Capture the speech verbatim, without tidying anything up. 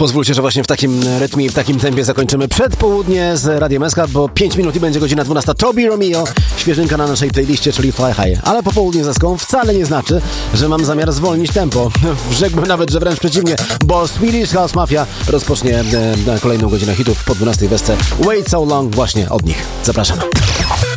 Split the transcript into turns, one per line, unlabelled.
Pozwólcie, że właśnie w takim rytmie i w takim tempie zakończymy przedpołudnie z Radiem S K, bo pięć minut i będzie godzina dwunasta. Toby Romeo, świeżynka na naszej playliście, czyli Fly High. Ale popołudnie ze Ską wcale nie znaczy, że mam zamiar zwolnić tempo. Rzekłbym nawet, że wręcz przeciwnie, bo Swedish House Mafia rozpocznie e, kolejną godzinę hitów po dwunastej wesce Wait So Long właśnie od nich. Zapraszam.